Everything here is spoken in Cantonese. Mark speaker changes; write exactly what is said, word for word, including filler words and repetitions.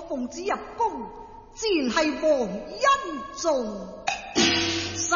Speaker 1: 奉旨入宮，自然係皇恩重。